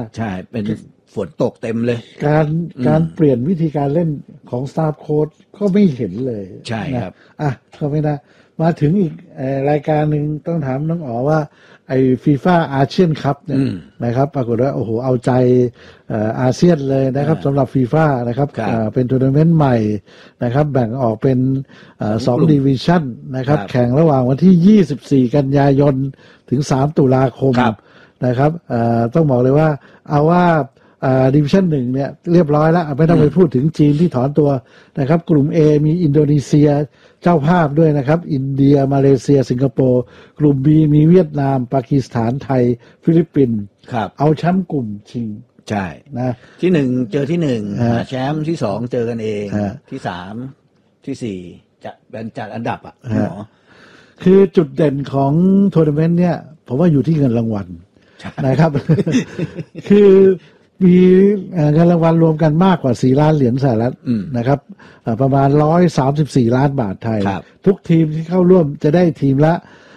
ใช่เป็นฝนตกเต็มเลยการเปลี่ยนวิธีการเล่นของสตาฟโค้ชก็ไม่เห็นเลยใช่ครับก็ไม่ได้มาถึงอีกรายการหนึ่งต้องถามน้องอ๋อว่าไอ้ฟีฟ่าอาเซียนคัพเนี่ยนะครับปรากฏว่าโอ้โหเอาใจอาเซียนเลยนะครับสำหรับฟีฟ่านะครับเป็นทัวร์นาเมนต์ใหม่นะครับแบ่งออกเป็น2ดิวิชั่นนะครับแข่งระหว่างวันที่24กันยายนถึง3ตุลาคมนะครับต้องบอกเลยว่าเอาว่าดิวิชั่น1เนี่ยเรียบร้อยแล้วไม่ต้องไปพูดถึงจีนที่ถอนตัวนะครับกลุ่ม A มีอินโดนีเซียเจ้าภาพด้วยนะครับอินเดียมาเลเซียสิงคโปร์กลุ่ม B มีเวียดนามปากีสถานไทยฟิลิปปินส์เอาแชมป์กลุ่มชิงใช่นะที่1เจอที่1แชมป์ที่2เจอกันเองที่3ที่4จะเป็นจัดอันดับคือจุดเด่นของทัวร์นาเมนต์เนี่ยผมว่าอยู่ที่เงินรางวัลนะครับ คือมีเงินรางวัลรวมกันมากกว่า4ล้านเหรียญสหรัฐนะครับประมาณ134ล้านบาทไทยทุกทีมที่เข้าร่วมจะได้ทีมละ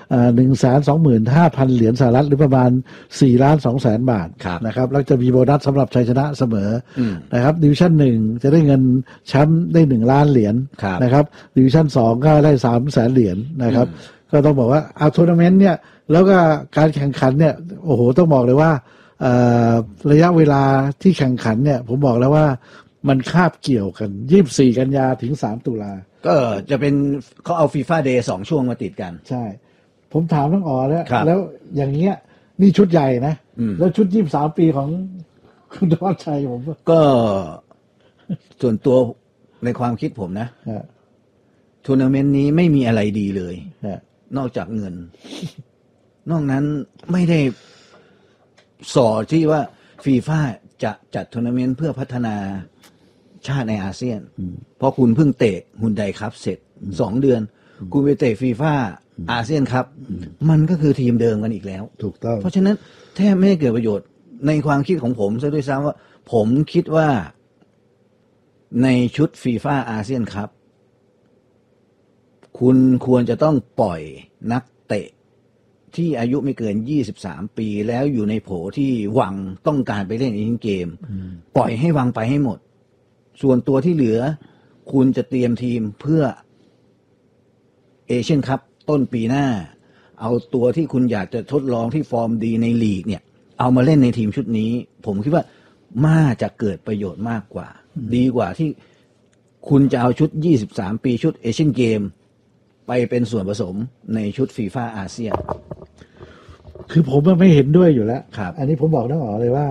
125,000 เหรียญสหรัฐหรือประมาณ4,200,000 บาทนะครับแล้วจะมีโบนัสสำหรับชัยชนะเสมอนะครับดิวิชั่น1จะได้เงินแชมป์ได้1ล้านเหรียญนะครับดิวิชั่น2ก็ได้300,000 เหรียญนะครับก็ต้องบอกว่าเอาทัวร์นาเมนต์เนี่ยแล้วก็การแข่งขันเนี่ยโอ้โหต้องบอกเลยว่าระยะเวลาที่แข่งขันเนี่ยผมบอกแล้วว่ามันคาบเกี่ยวกัน24กันยาถึง3ตุลาก็จะเป็นเขาเอาฟีฟ่าเดย์2ช่วงมาติดกันใช่ผมถามน้องอ๋อแล้วอย่างเงี้ยนี่ชุดใหญ่นะแล้วชุด23ปีของคุณธวัชชัยผมก็ส่วนตัวในความคิดผมนะทัวร์นาเมนต์นี้ไม่มีอะไรดีเลยนอกจากเงินนอกนั้นไม่ได้สอที่ว่าฟีฟ่าจะจัดทัวร์นาเมนต์เพื่อพัฒนาชาติในอาเซียนเพราะคุณเพิ่งเตะฮุนไดครับเสร็จ2เดือนคุณไปเตะฟีฟ่าอาเซียนครับมันก็คือทีมเดิมกันอีกแล้วถูกต้องเพราะฉะนั้นแทบไม่เกิดประโยชน์ในความคิดของผมซะด้วยซ้ำว่าผมคิดว่าในชุดฟีฟ่าอาเซียนครับคุณควรจะต้องปล่อยนักเตะที่อายุไม่เกิน23ปีแล้วอยู่ในโผที่หวังต้องการไปเล่นเอเชียนเกมปล่อยให้วางไปให้หมดส่วนตัวที่เหลือคุณจะเตรียมทีมเพื่อเอเชียนคัพต้นปีหน้าเอาตัวที่คุณอยากจะทดลองที่ฟอร์มดีในลีกเนี่ยเอามาเล่นในทีมชุดนี้ผมคิดว่าน่าจะเกิดประโยชน์มากกว่าดีกว่าที่คุณจะเอาชุด23ปีชุดเอเชียนเกมไปเป็นส่วนผสมในชุดฟีฟ่าอาเซียนคือผมไม่เห็นด้วยอยู่แล้วอันนี้ผมบอกน้องอ๋อเลยว่า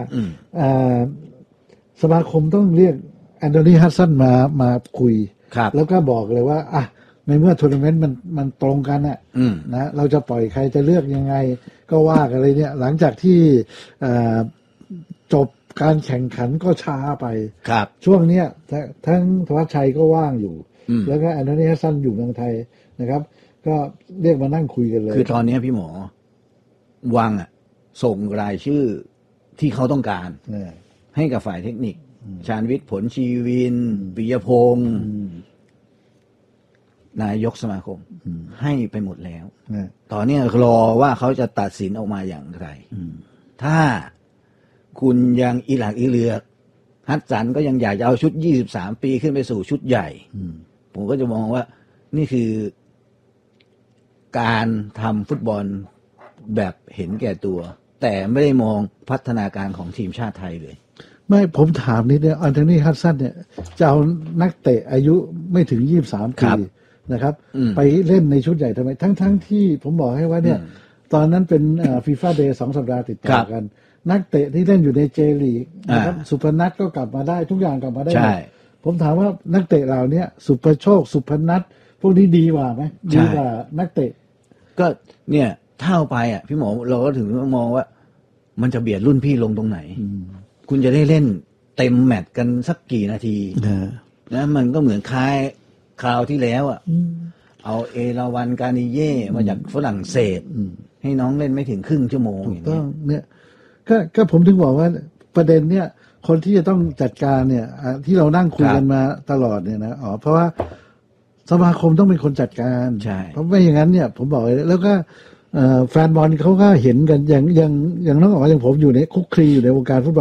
สมาคมต้องเรียกแอนโทนีฮัดสันมาคุยแล้วก็บอกเลยว่าในเมื่อทัวร์นาเมนต์มันตรงกันนะเราจะปล่อยใครจะเลือกยังไงก็ว่ากันเลยเนี่ยหลังจากที่จบการแข่งขันก็ช้าไปช่วงเนี้ยทั้งธวัชชัยก็ว่างอยู่แล้วก็แอนโทนีฮัดสันอยู่เมืองไทยนะครับก็เรียกมานั่งคุยกันเลยคือตอนนี้พี่หมอวังส่งรายชื่อที่เขาต้องการให้กับฝ่ายเทคนิคชาญวิทย์ผลชีวินปิยพงศ์นายกสมาคมให้ไปหมดแล้วตอนนี้รอว่าเขาจะตัดสินออกมาอย่างไรถ้าคุณยังอีหลักอีเหลือกฮัดสันก็ยังอยากจะเอาชุด23ปีขึ้นไปสู่ชุดใหญ่ผมก็จะมองว่านี่คือการทำฟุตบอลแบบเห็นแก่ตัวแต่ไม่ได้มองพัฒนาการของทีมชาติไทยเลยไม่ผมถามนิดเดียวแอนโทนีฮัดสันเนี่ยจะเอานักเตะอายุไม่ถึง23ปีนะครับไปเล่นในชุดใหญ่ทำไมทั้งที่ผมบอกให้ว่าเนี่ยตอนนั้นเป็นฟีฟ่าเดย์2 สัปดาห์ติดต่อกันนักเตะที่เล่นอยู่ในเจลีกนะครับสุพนัทก็กลับมาได้ทุกอย่างกลับมาได้ผมถามว่านักเตะเหล่านี้สุภโชคสุพนัทพวกนี้ดีกว่าไหมดีกว่านักเตะก็เนี่ยเท่าไปพี่หมอเราก็ถึงมองว่ามันจะเบียดรุ่นพี่ลงตรงไหนคุณจะได้เล่นเต็มแมตช์กันสักกี่นาทีนะมันก็เหมือนคราวที่แล้วเอาเอราวันกานิเย่มาจากฝรั่งเศสให้น้องเล่นไม่ถึงครึ่งชั่วโมงอย่างนี้เนี่ยก็ผมถึงบอกว่าประเด็นเนี่ยคนที่จะต้องจัดการเนี่ยที่เรานั่งคุยกันมาตลอดเนี่ยนะเพราะว่าสมาคมต้องเป็นคนจัดการเพราะไม่อย่างนั้นเนี่ยผมบอกเลยแล้วก็แฟนบอลเขาก็เห็นกันอย่างน้องอ๋ออย่างผมอยู่ในคุกคลีอยู่ในวงการฟุตบอล